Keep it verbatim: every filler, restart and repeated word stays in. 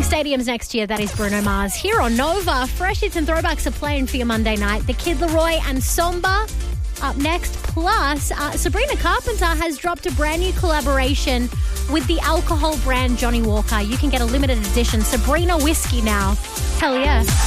Stadium's next year. That is Bruno Mars. Here on Nova, fresh hits and throwbacks are playing for your Monday night. The Kid Laroi and Somba up next. Plus, uh, Sabrina Carpenter has dropped a brand new collaboration with the alcohol brand Johnny Walker. You can get a limited edition Sabrina whiskey now. Hell yeah.